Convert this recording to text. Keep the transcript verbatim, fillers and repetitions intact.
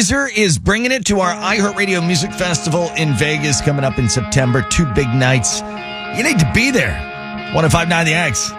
Weezer is bringing it to our iHeartRadio Music Festival in Vegas coming up in September. Two big nights. You need to be there. one oh five point nine The X.